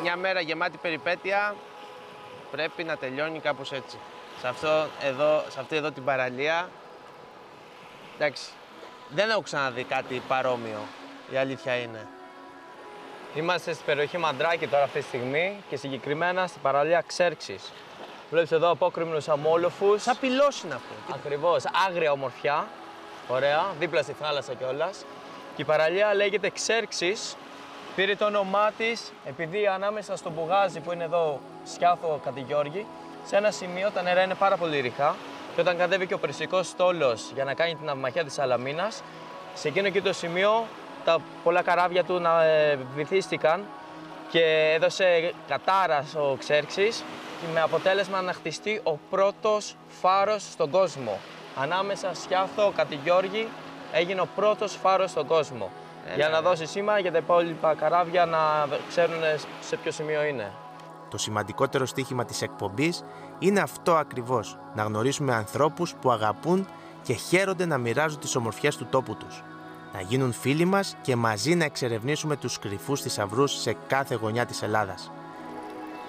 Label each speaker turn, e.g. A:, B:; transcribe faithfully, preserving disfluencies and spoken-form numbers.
A: μια μέρα γεμάτη περιπέτεια πρέπει να τελειώνει κάπως έτσι. Σε, αυτό εδώ, σε αυτή εδώ την παραλία, εντάξει, δεν έχω ξαναδεί κάτι παρόμοιο, η αλήθεια είναι.
B: Είμαστε στην περιοχή Μαντράκη τώρα αυτή τη στιγμή και συγκεκριμένα στην παραλία Ξέρξης. Βλέπεις εδώ απόκρημνους αμόλοφους.
A: Σαν πυλός είναι αυτό.
B: Ακριβώς, άγρια ομορφιά. Ωραία, δίπλα στη θάλασσα κιόλας. Και η παραλία λέγεται Ξέρξης. Πήρε το όνομά της επειδή ανάμεσα στον Μπουγάζι που είναι εδώ, Σκιάθο Κατηγιώργη, σε ένα σημείο τα νερά είναι πάρα πολύ ρηχά. Και όταν κατέβηκε ο Περσικός στόλος για να κάνει την ναυμαχία της Σαλαμίνας, σε εκείνο εκεί το σημείο τα πολλά καράβια του να ε, βυθίστηκαν και έδωσε κατάρα ο Ξέρξης και με αποτέλεσμα να χτιστεί ο πρώτος φάρος στον κόσμο. Ανάμεσα Σκιάθο, Κατηγιώργη έγινε ο πρώτος φάρος στον κόσμο. Έλα, για να δώσει σήμα για τα υπόλοιπα καράβια να ξέρουν σε ποιο σημείο είναι.
C: Το σημαντικότερο στοίχημα της εκπομπής είναι αυτό ακριβώς, να γνωρίσουμε ανθρώπους που αγαπούν και χαίρονται να μοιράζουν τις ομορφιές του τόπου τους. Να γίνουν φίλοι μας και μαζί να εξερευνήσουμε τους κρυφούς θησαυρούς σε κάθε γωνιά της Ελλάδας.